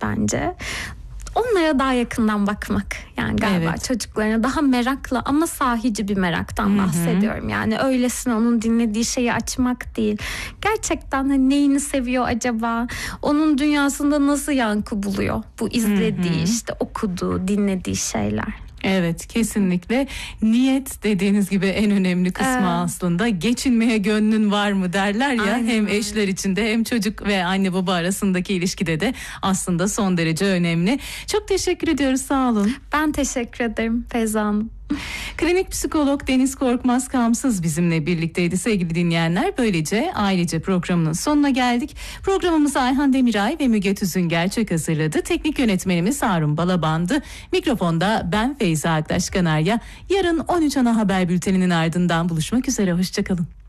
bence. Onlara daha yakından bakmak yani galiba, Evet. çocuklarına daha merakla ama sahici bir meraktan bahsediyorum. Yani öylesine onun dinlediği şeyi açmak değil. Gerçekten hani neyini seviyor acaba? Onun dünyasında nasıl yankı buluyor bu izlediği, işte okuduğu, dinlediği şeyler. Evet, kesinlikle. Niyet dediğiniz gibi en önemli kısmı aslında. Geçinmeye gönlün var mı derler ya. Aynen Hem öyle. eşler içinde hem çocuk ve anne baba arasındaki ilişkide de aslında son derece önemli. Çok teşekkür ediyoruz, sağ olun. Ben teşekkür ederim Feyza Hanım. Klinik psikolog Deniz Korkmaz Kamsız bizimle birlikteydi sevgili dinleyenler. Böylece ailece programının sonuna geldik. Programımızı Ayhan Demiray ve Müge Tüzünger hazırladı. Teknik yönetmenimiz Harun Balaban'dı. Mikrofonda ben Feyza Aktaş Kanarya. Yarın 13 ana haber bülteninin ardından buluşmak üzere. Hoşçakalın.